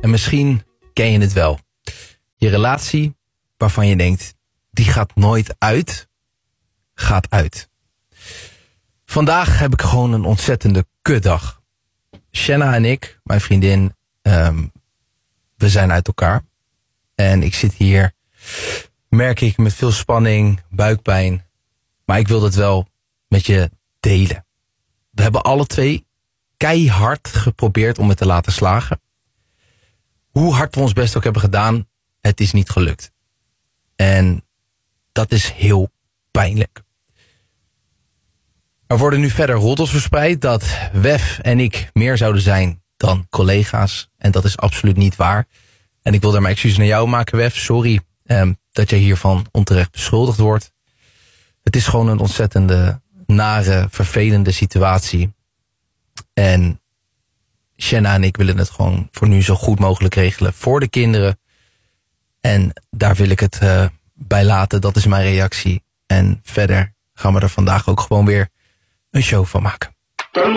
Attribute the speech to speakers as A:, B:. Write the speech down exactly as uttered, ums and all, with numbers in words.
A: En misschien ken je het wel. Je relatie waarvan je denkt, die gaat nooit uit, gaat uit. Vandaag heb ik gewoon een ontzettende kutdag. Shanna en ik, mijn vriendin, um, we zijn uit elkaar. En ik zit hier, merk ik, met veel spanning, buikpijn. Maar ik wil dat wel met je delen. We hebben alle twee keihard geprobeerd om het te laten slagen. Hoe hard we ons best ook hebben gedaan, het is niet gelukt. En dat is heel pijnlijk. Er worden nu verder roddels verspreid dat Wef en ik meer zouden zijn dan collega's. En dat is absoluut niet waar. En ik wil daar mijn excuses naar jou maken, Wef. Sorry eh, dat je hiervan onterecht beschuldigd wordt. Het is gewoon een ontzettende, nare, vervelende situatie. En Shanna en ik willen het gewoon voor nu zo goed mogelijk regelen voor de kinderen. En daar wil ik het uh, bij laten. Dat is mijn reactie. En verder gaan we er vandaag ook gewoon weer een show van maken.